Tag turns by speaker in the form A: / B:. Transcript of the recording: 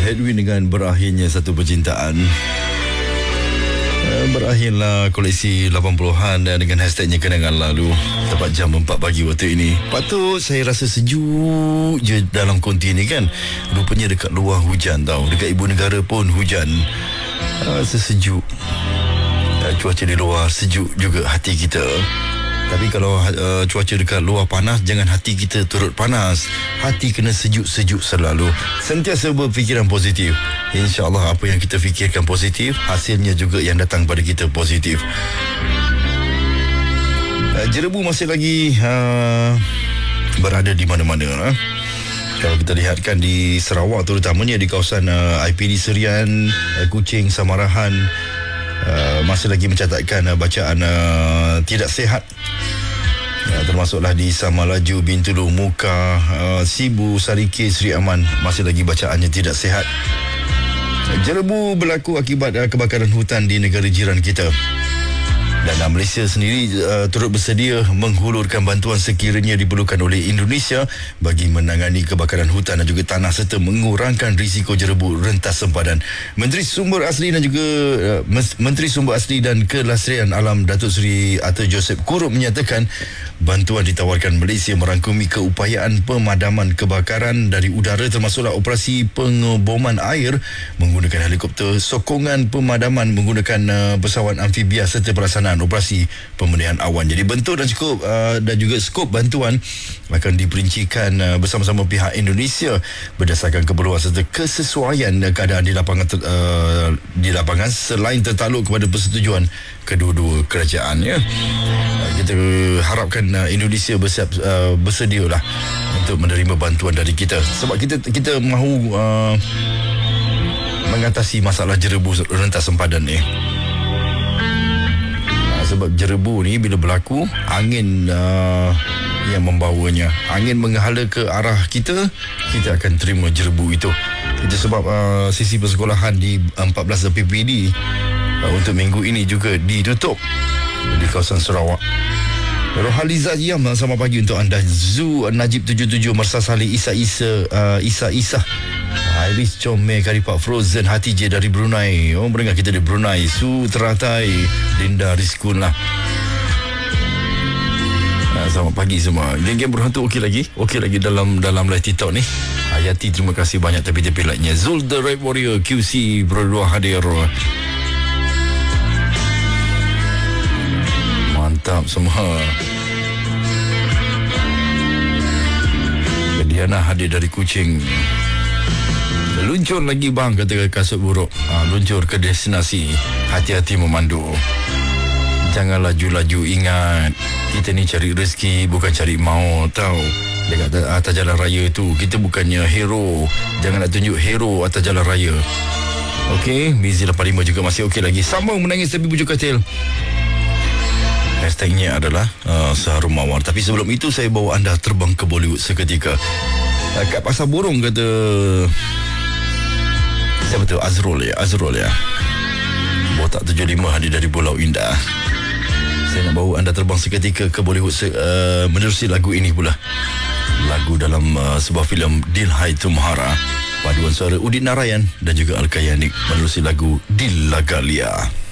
A: Edwin dengan berakhirnya satu percintaan. Berakhirlah koleksi 80-an dan dengan hashtagnya kenangan lalu. Tepat jam 4 pagi waktu ini. Patut saya rasa sejuk je dalam konti ni kan. Rupanya dekat luar hujan tau. Dekat ibu negara pun hujan. Rasa sejuk. Cuaca di luar sejuk juga hati kita. Tapi kalau cuaca dekat luar panas, jangan hati kita turut panas. Hati kena sejuk-sejuk selalu. Sentiasa berfikiran positif. InsyaAllah apa yang kita fikirkan positif, hasilnya juga yang datang pada kita positif. Jerebu masih lagi berada di mana-mana. Kalau kita lihatkan di Sarawak, terutamanya di kawasan IPD Serian, Kuching, Samarahan, masih lagi mencatatkan bacaan tidak sihat. Termasuklah di Samalaju, Bintulu, Muka, Sibu, Sarike, Seri Aman, masih lagi bacaannya tidak sihat. Jerebu berlaku akibat kebakaran hutan di negara jiran kita. Dan Malaysia sendiri turut bersedia menghulurkan bantuan sekiranya diperlukan oleh Indonesia bagi menangani kebakaran hutan dan juga tanah serta mengurangkan risiko jerebu rentas sempadan. Menteri Sumber Asli dan juga Menteri Sumber Asli dan Kelestarian Alam Datuk Seri Arthur Joseph Kurup menyatakan bantuan ditawarkan Malaysia merangkumi keupayaan pemadaman kebakaran dari udara, termasuklah operasi pengeboman air menggunakan helikopter, sokongan pemadaman menggunakan pesawat amfibia serta pelaksanaan operasi pemedihan awan. Jadi bentuk dan juga skop bantuan akan diperincikan bersama-sama pihak Indonesia berdasarkan keperluan serta kesesuaian keadaan di lapangan selain tertakluk kepada persetujuan kedua-dua kerajaan ya. Kita harapkan Indonesia bersedialah untuk menerima bantuan dari kita sebab kita mahu mengatasi masalah jerebu rentas sempadan ni. Sebab jerebu ni bila berlaku, angin yang membawanya, angin menghala ke arah kita, kita akan terima jerebu itu. Itu sebab sisi persekolahan di 14 PPD untuk minggu ini juga ditutup di kawasan Sarawak. Rohaliza Yam, selamat pagi untuk anda. Zu Najib 77, Mersa Salih, Isa Iris Comel, Karipak Frozen, Hati J dari Brunei. Oh, mendengar kita di Brunei. Su Teratai, Linda Rizkun lah. Selamat pagi semua. Geng-geng berhantu okey lagi dalam live TikTok ni. Hayati, terima kasih banyak tepi-tepi like-nya. Zul The Red Warrior QC berdua hadir. Mantap semua. Diana hadir dari Kuching. Luncur lagi bang, kata kasut buruk. Luncur ke destinasi. Hati-hati memandu. Jangan laju-laju, ingat kita ni cari rezeki, bukan cari maut tau. Dekat atas jalan raya tu, kita bukannya hero. Jangan nak tunjuk hero atas jalan raya. Okey, Mizi 85 juga masih okey lagi. Sambung menangis tapi bujuk katil. Hashtagnya adalah Seharum Mawar. Tapi sebelum itu saya bawa anda terbang ke Bollywood seketika. Kat Pasar Burung kata siapa tu? Azrul ya. Botak 75 hadir dari Pulau Indah. Saya nak bawa anda terbang seketika ke Bollywood menerusi lagu ini pula. Lagu dalam sebuah filem Dil Hai Tumhara. Paduan suara Udit Narayan dan juga Alka Yanik menerusi lagu Dil Lagalia.